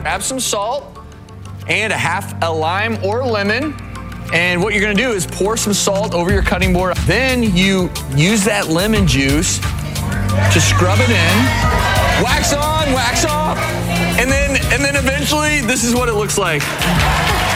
Grab some salt and half a lime or lemon. And what you're gonna do is pour some salt over your cutting board. Then you use that lemon juice to scrub it in. Wax on, wax off. And then eventually, this is what it looks like.